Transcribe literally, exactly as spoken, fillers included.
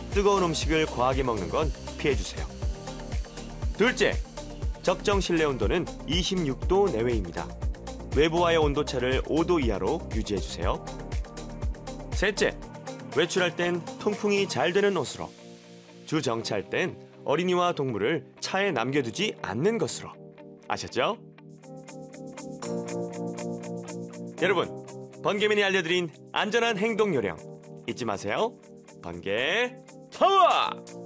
뜨거운 음식을 과하게 먹는 건 피해주세요. 둘째, 적정 실내 온도는 이십육 도 내외입니다. 외부와의 온도차를 오 도 이하로 유지해주세요. 셋째, 외출할 땐 통풍이 잘 되는 옷으로. 주정차할 땐 어린이와 동물을 차에 남겨두지 않는 것으로. 아셨죠? 여러분, 번개맨이 알려드린 안전한 행동 요령 잊지 마세요. 번개 파워!